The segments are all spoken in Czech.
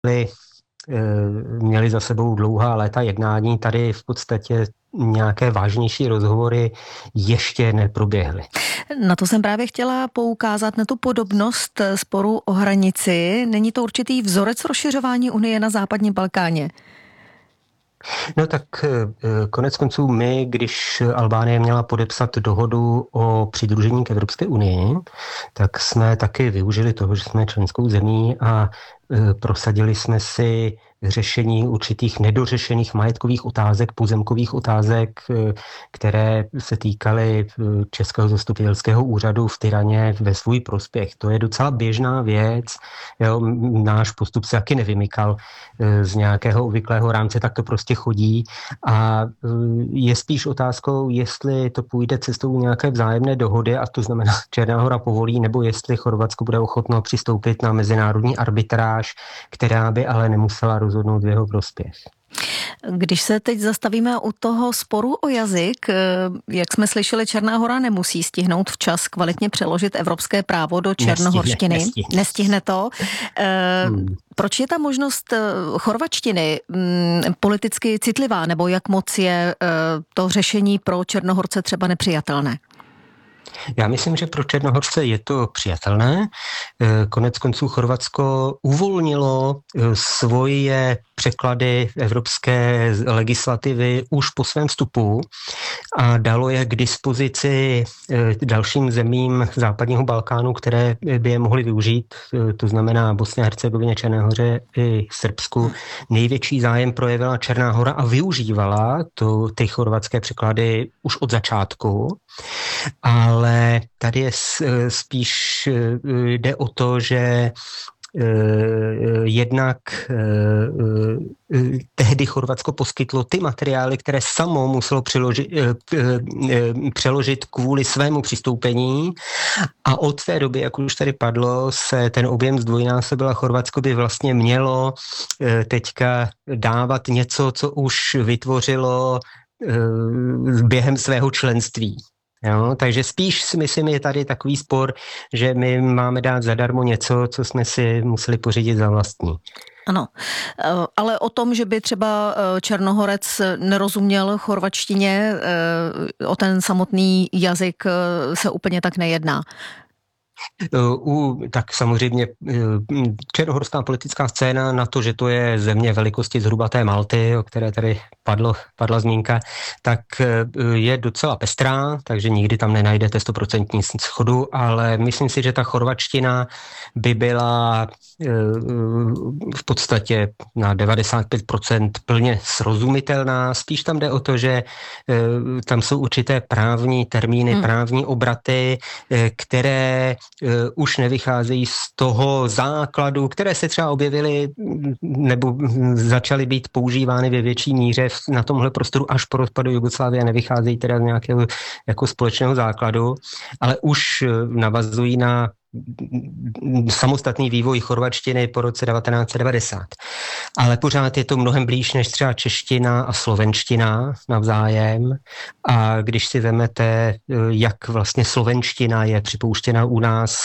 měli za sebou dlouhá léta jednání, tady v podstatě nějaké vážnější rozhovory ještě neproběhly. Na to jsem právě chtěla poukázat, na tu podobnost sporu o hranici. Není to určitý vzorec rozšiřování Unie na západním Balkáně? No tak konec konců my, když Albánie měla podepsat dohodu o přidružení k Evropské unii, tak jsme taky využili toho, že jsme členskou zemí a prosadili jsme si řešení určitých nedořešených majetkových otázek, pozemkových otázek, které se týkaly Českého zastupitelského úřadu v Tyraně ve svůj prospěch. To je docela běžná věc. Jo, náš postup se taky nevymykal z nějakého obvyklého rámce, tak to prostě chodí. A je spíš otázkou, jestli to půjde cestou nějaké vzájemné dohody, a to znamená Černá Hora povolí, nebo jestli Chorvatsko bude ochotno přistoupit na mezinárodní arbitráž, která by ale nemusela rozhodnout v jeho prospěch. Když se teď zastavíme u toho sporu o jazyk, jak jsme slyšeli, Černá Hora nemusí stihnout včas kvalitně přeložit evropské právo do černohorštiny. Nestihne to. Proč je ta možnost chorvačtiny politicky citlivá, nebo jak moc je to řešení pro Černohorce třeba nepřijatelné? Já myslím, že pro Černohorce je to přijatelné. Konec konců Chorvatsko uvolnilo svoje překlady evropské legislativy už po svém vstupu a dalo je k dispozici dalším zemím západního Balkánu, které by je mohly využít, to znamená Bosně a Hercegovině, Černé Hoře i Srbsku. Největší zájem projevila Černá Hora a využívala ty chorvatské překlady už od začátku, ale tady je spíš jde o to, že jednak tehdy Chorvatsko poskytlo ty materiály, které samo muselo přeložit kvůli svému přistoupení, a od té doby, jak už tady padlo, se ten objem zdvojnásobil a Chorvatsko by vlastně mělo teďka dávat něco, co už vytvořilo během svého členství. Jo, takže spíš si myslím, je tady takový spor, že my máme dát zadarmo něco, co jsme si museli pořídit za vlastní. Ano, ale o tom, že by třeba Černohorec nerozuměl chorvačtině, o ten samotný jazyk se úplně tak nejedná. Tak samozřejmě černohorská politická scéna na to, že to je země velikosti zhruba té Malty, o které tady padla zmínka, tak je docela pestrá, takže nikdy tam nenajdete 100% shodu, ale myslím si, že ta chorvačtina by byla v podstatě na 95% plně srozumitelná. Spíš tam jde o to, že tam jsou určité právní termíny, právní obraty, které už nevycházejí z toho základu, které se třeba objevily nebo začaly být používány ve větší míře na tomhle prostoru až po rozpadu Jugoslávie, nevycházejí teda z nějakého jako společného základu, ale už navazují na samostatný vývoj chorvačtiny po roce 1990. Ale pořád je to mnohem blíž než třeba čeština a slovenština navzájem. A když si vezmete, jak vlastně slovenština je připouštěna u nás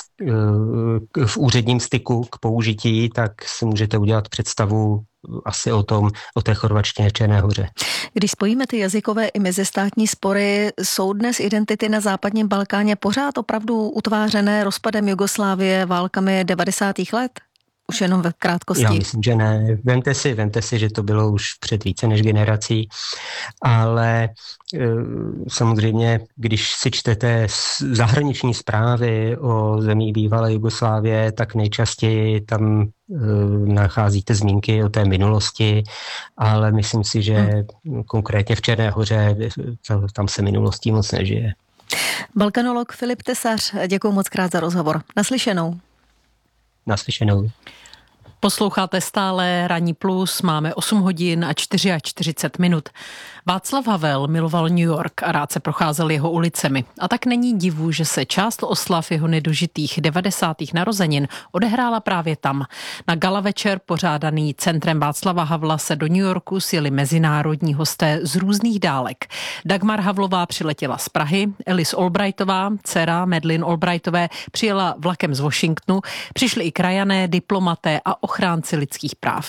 v úředním styku k použití, tak si můžete udělat představu asi o té chorvačtině Černé Hoře. Když spojíme ty jazykové i mezistátní spory, jsou dnes identity na západním Balkáně pořád opravdu utvářené rozpadem Jugoslávie, válkami 90. let? Už jenom ve krátkosti. Já myslím, že ne. Vemte si, že to bylo už před více než generací, ale samozřejmě, když si čtete zahraniční zprávy o zemích bývalé Jugoslávie, tak nejčastěji tam nacházíte zmínky o té minulosti, ale myslím si, že konkrétně v Černé Hoře tam se minulostí moc nežije. Balkanolog Filip Tesař, děkuji moc krát za rozhovor. Naslyšenou. Naslyšenou. Posloucháte stále Ranní plus, máme 8 hodin a 44 minut. Václav Havel miloval New York a rád se procházel jeho ulicemi. A tak není divu, že se část oslav jeho nedožitých 90. narozenin odehrála právě tam. Na gala večer pořádaný centrem Václava Havla se do New Yorku sjeli mezinárodní hosté z různých dálek. Dagmar Havlová přiletěla z Prahy, Alice Albrightová, dcera Madeleine Albrightové, přijela vlakem z Washingtonu, přišli i krajané, diplomaté a ochránci lidských práv.